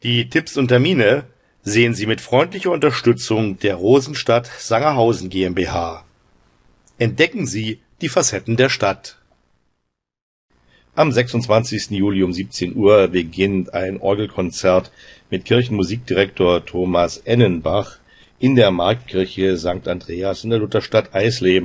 Die Tipps und Termine sehen Sie mit freundlicher Unterstützung der Rosenstadt Sangerhausen GmbH. Entdecken Sie die Facetten der Stadt. Am 26. Juli um 17 Uhr beginnt ein Orgelkonzert mit Kirchenmusikdirektor Thomas Ennenbach in der Marktkirche St. Andreas in der Lutherstadt Eisleben.